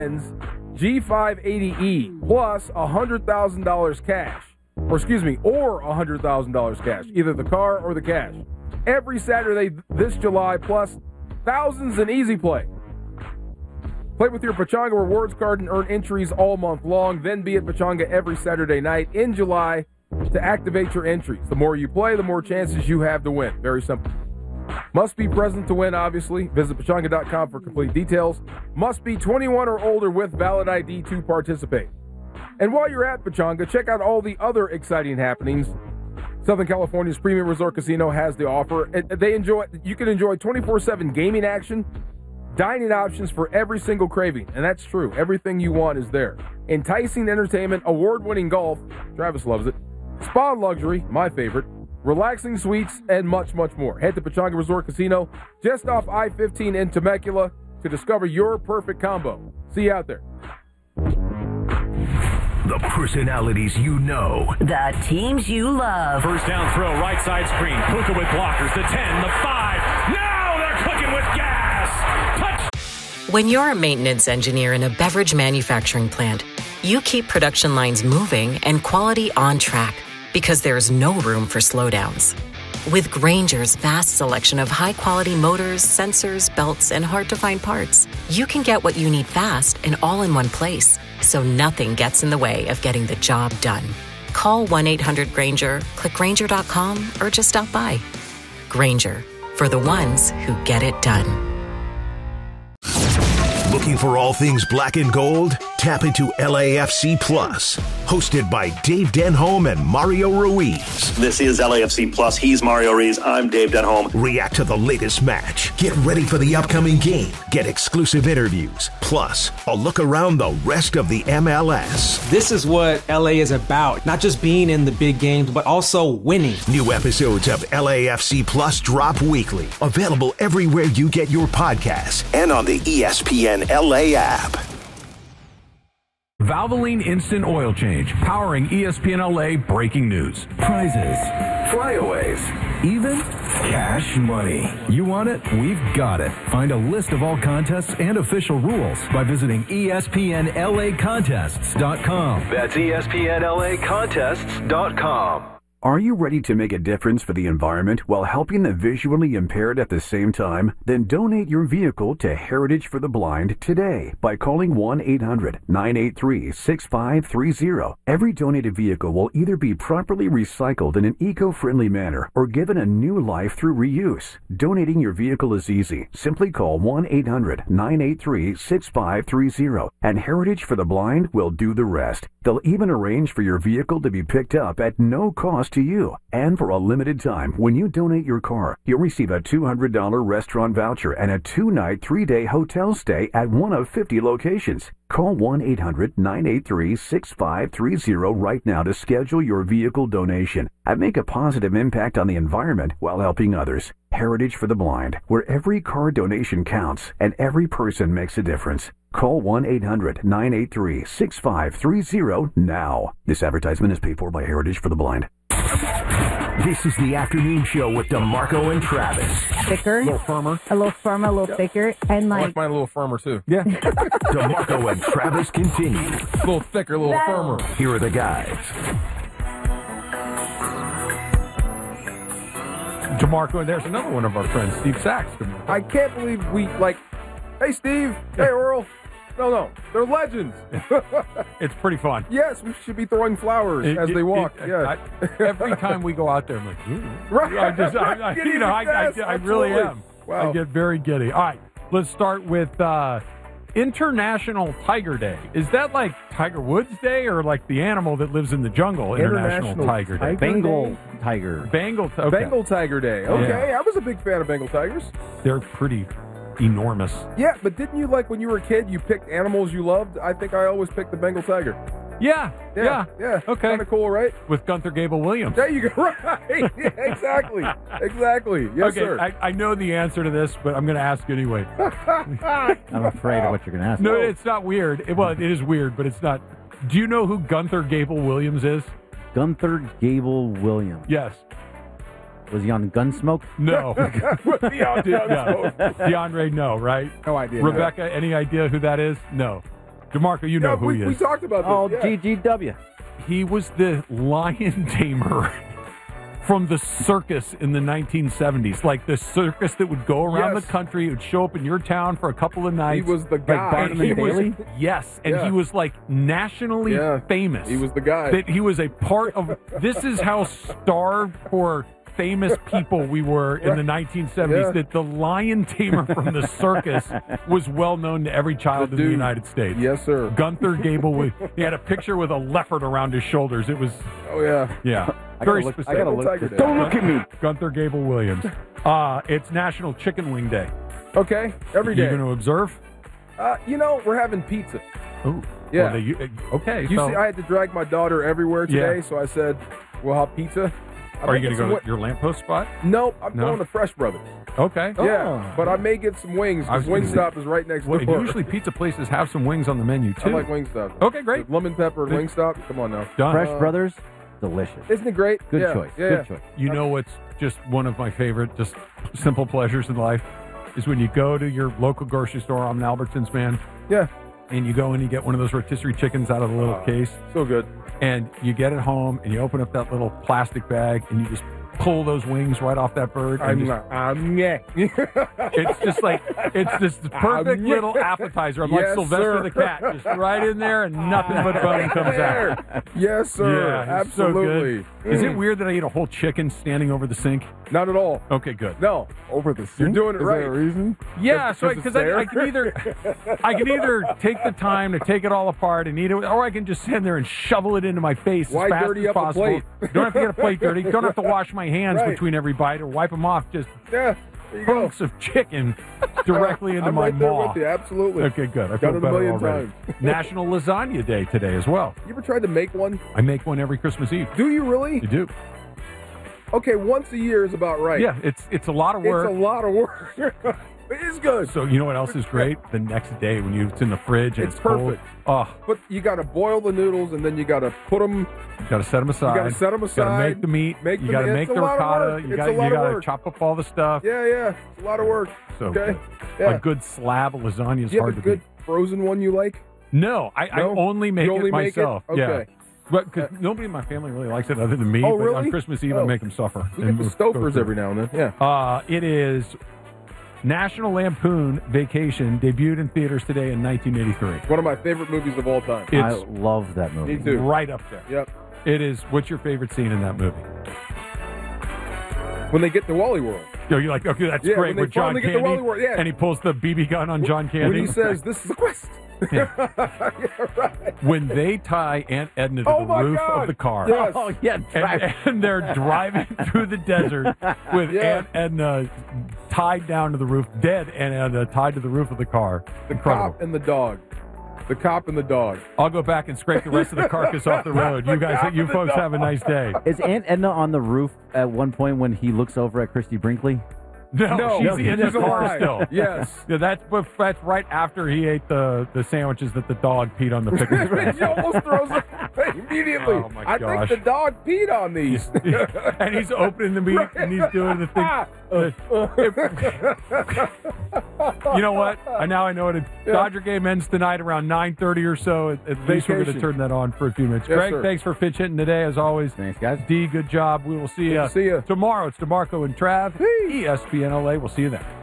G580E plus $100,000 cash. Or $100,000 cash. Either the car or the cash. Every Saturday this July, plus thousands in Easy Play. Play with your Pechanga Rewards card and earn entries all month long. Then be at Pechanga every Saturday night in July to activate your entries. The more you play, the more chances you have to win. Very simple. Must be present to win, obviously. Visit Pechanga.com for complete details. Must be 21 or older with valid ID to participate. And while you're at Pechanga, check out all the other exciting happenings. Southern California's Premium Resort Casino has the offer. You can enjoy 24/7 gaming action, dining options for every single craving. And that's true. Everything you want is there. Enticing entertainment, award-winning golf, Travis loves it, spa luxury, my favorite, relaxing suites, and much, much more. Head to Pechanga Resort Casino, just off I-15 in Temecula, to discover your perfect combo. See you out there. The personalities you know. The teams you love. First down throw, right side screen. Puka with blockers. The 10, the 5. Now they're cooking with gas. Touch. When you're a maintenance engineer in a beverage manufacturing plant, you keep production lines moving and quality on track because there's no room for slowdowns. With Grainger's vast selection of high-quality motors, sensors, belts, and hard-to-find parts, you can get what you need fast and all in one place, so nothing gets in the way of getting the job done. Call 1-800-GRAINGER, click Grainger.com, or just stop by. Grainger, for the ones who get it done. Looking for all things black and gold? Tap into LAFC Plus. Hosted by Dave Denholm and Mario Ruiz. This is LAFC Plus. He's Mario Ruiz. I'm Dave Denholm. React to the latest match. Get ready for the upcoming game. Get exclusive interviews. Plus, a look around the rest of the MLS. This is what LA is about. Not just being in the big games, but also winning. New episodes of LAFC Plus drop weekly. Available everywhere you get your podcasts and on the ESPN LA app. Valvoline Instant Oil Change, powering ESPN LA breaking news. Prizes, flyaways, even cash money. You want it? We've got it. Find a list of all contests and official rules by visiting ESPNLAcontests.com. That's ESPNLAcontests.com. Are you ready to make a difference for the environment while helping the visually impaired at the same time? Then donate your vehicle to Heritage for the Blind today by calling 1-800-983-6530. Every donated vehicle will either be properly recycled in an eco-friendly manner or given a new life through reuse. Donating your vehicle is easy. Simply call 1-800-983-6530 and Heritage for the Blind will do the rest. They'll even arrange for your vehicle to be picked up at no cost to you. And for a limited time, when you donate your car, you'll receive a $200 restaurant voucher and a 2-night, 3-day hotel stay at one of 50 locations. Call 1-800-983-6530 right now to schedule your vehicle donation and make a positive impact on the environment while helping others. Heritage for the Blind, where every car donation counts and every person makes a difference. Call 1-800-983-6530 now. This advertisement is paid for by Heritage for the Blind. This is the afternoon show with DeMarco and Travis. Thicker. A little firmer. A little firmer, a little thicker. And I like mine a little firmer, too. Yeah. DeMarco and Travis continue. A little thicker, a little firmer. Here are the guys. DeMarco, and there's another one of our friends, Steve Sachs. I can't believe hey, Steve. Hey, Earl. No, they're legends. It's pretty fun. Yes, we should be throwing flowers as they walk. Every time we go out there, I'm like, ooh. Right. I really am. Wow. I get very giddy. All right, let's start with International Tiger Day. Is that like Tiger Woods Day or like the animal that lives in the jungle? International Tiger Day. Bengal Tiger. Bengal Tiger Day. Okay, yeah. I was a big fan of Bengal tigers. They're pretty enormous. Yeah, but didn't you, like, when you were a kid, you picked animals you loved? I think I always picked the Bengal tiger. Yeah. Okay. Kind of cool, right? With Gunther Gable-Williams. There you go. Right. Yeah, exactly. Yes, okay, sir. I know the answer to this, but I'm going to ask anyway. I'm afraid of what you're going to ask. No, it's not weird. It is weird, but it's not. Do you know who Gunther Gable-Williams is? Gunther Gable-Williams. Yes. Was he on Gunsmoke? No. DeAndre, no, right? No idea. Rebecca, any idea who that is? No. DeMarco, you know who he is. We talked about this. Oh, yeah. GGW. He was the lion tamer from the circus in the 1970s. Like the circus that would go around the country. It would show up in your town for a couple of nights. He was the guy. Like Barnum and Bailey? Yes, and he was like nationally famous. He was the guy. That he was a part of. This is how starved for famous people we were in the 1970s, that the lion tamer from the circus was well known to every child in the United States. Yes, sir. Gunther Gable, he had a picture with a leopard around his shoulders. It was, yeah. Very specific. I gotta look. Don't look at me. Gunther Gable Williams. It's National Chicken Wing Day. Okay, every day. You going to observe? We're having pizza. Oh, yeah. Well, okay. See, I had to drag my daughter everywhere today, so I said, we'll have pizza. Are you going to go to your lamppost spot? No, I'm going to Fresh Brothers. Okay. Yeah, but I may get some wings because Wingstop is right next door. Usually pizza places have some wings on the menu, too. I like Wingstop. Okay, great. Lemon pepper Wingstop. Come on now. Done. Fresh Brothers, delicious. Isn't it great? Good choice. Good choice. You know what's just one of my favorite, just simple pleasures in life is when you go to your local grocery store. I'm an Albertsons man. Yeah. And you go and you get one of those rotisserie chickens out of the little case. So good. And you get it home and you open up that little plastic bag and you just pull those wings right off that bird. It's just like, it's this perfect little appetizer. I'm like Sylvester the cat, just right in there and nothing but bone comes out. Yes, sir. Yeah, absolutely. So good. Is it weird that I eat a whole chicken standing over the sink? Not at all. Okay, good. No. Over the sink? You're doing it right. Is there a reason? Yeah, so because I can either take the time to take it all apart and eat it, or I can just stand there and shovel it into my face as fast dirty as up a possible. plate? Don't have to get a plate dirty. Don't have to wash my hands between every bite or wipe them off. Just hunks of chicken directly into my right there maw. with you, absolutely. Okay, good. I Done feel it a better million already. times. National Lasagna Day today as well. You ever tried to make one? I make one every Christmas Eve. Do you really? You do. Okay, once a year is about right. Yeah, it's a lot of work. It's a lot of work. It is good. So you know what else is great? The next day when it's in the fridge and it's cold. Perfect. Oh, but you got to boil the noodles and then you got to put them. You got to set them aside. You got to set them aside. You got to make the meat. You got to make the ricotta. You got to chop up all the stuff. Yeah. It's a lot of work. So okay. Good. Yeah. A good slab of lasagna is Do you hard have to a good frozen one you like? No, I only make it myself. Okay. Yeah. But because nobody in my family really likes it other than me. Oh, but really? on Christmas Eve, I make them suffer. We get the Stofers every now and then. Yeah. It is National Lampoon Vacation, debuted in theaters today in 1983. One of my favorite movies of all time. I love that movie. Me too. Right up there. Yep. It is. What's your favorite scene in that movie? When they get to Wally World. You're like, okay, that's great. When With John get Candy, to Wally World, and he pulls the BB gun on John Candy. When he says, "This is a quest." Yeah. Right. When they tie Aunt Edna to the roof of the car. Yes. Oh, yeah. And they're driving through the desert with Aunt Edna tied down to the roof, dead Aunt Edna tied to the roof of the car. The Incredible. cop and the dog. The cop and the dog. I'll go back and scrape the rest of the carcass off the road. You folks have a nice day. Is Aunt Edna on the roof at one point when he looks over at Christy Brinkley? No, she's in the car still. Yes. Yeah, that's right after he ate the sandwiches that the dog peed on the picnic. He almost throws them immediately. Oh, my I gosh. think the dog peed on these. And he's opening the meat and he's doing the thing. You know what? Now I know it. Dodger game ends tonight around 9:30 or so. At least we're going to turn that on for a few minutes. Yes, Greg, sir. thanks for pitch hitting today as always. Thanks, guys. D, good job. We will see you See ya. tomorrow. It's DeMarco and Trav. ESPN LA. We'll see you then.